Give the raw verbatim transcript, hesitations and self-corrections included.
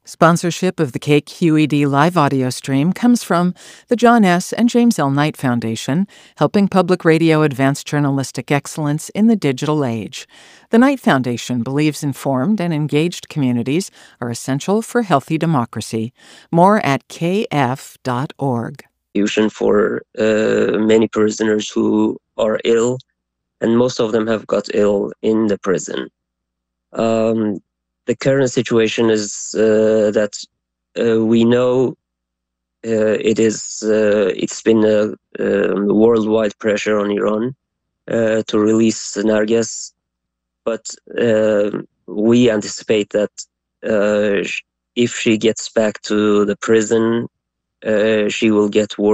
Sponsorship of the K Q E D live audio stream comes from the John S. and James L. Knight Foundation, helping public radio advance journalistic excellence in the digital age. The Knight Foundation believes informed and engaged communities are essential for healthy democracy. More at k f dot org. For uh, many prisoners who are ill, and most of them have got ill in the prison. Um, the current situation is uh, that uh, we know uh, it is uh, it's been a, a worldwide pressure on Iran uh, to release Narges, but uh, we anticipate that uh, if she gets back to the prison, uh, she will get worse.